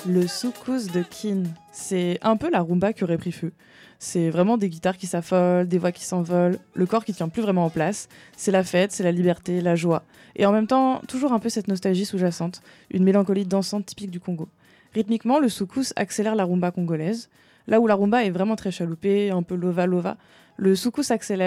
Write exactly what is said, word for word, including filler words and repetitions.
Le soukous de Keane, c'est un peu la rumba qui aurait pris feu. C'est vraiment des guitares qui s'affolent, des voix qui s'envolent, le corps qui tient plus vraiment en place. C'est la fête, c'est la liberté, la joie. Et en même temps, toujours un peu cette nostalgie sous-jacente, une mélancolie dansante typique du Congo. Rythmiquement, le soukous accélère la rumba congolaise. Là où la rumba est vraiment très chaloupée, un peu lova-lova, le soukous accélère